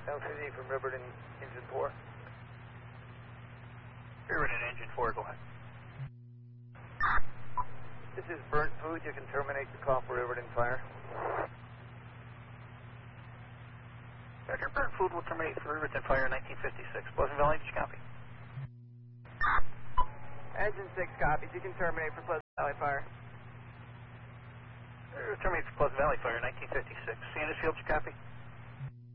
LCD from Riverton, engine 4. Riverton, engine 4, go ahead. This is burnt food. You can terminate the call for Riverton Fire. Roger, burnt food will terminate for Riverton Fire 1956. Pleasant Valley, did you copy? Engine 6 copies. You can terminate for Pleasant Valley Fire. Terminate for Pleasant Valley Fire 1956. Sandusfield, did you copy?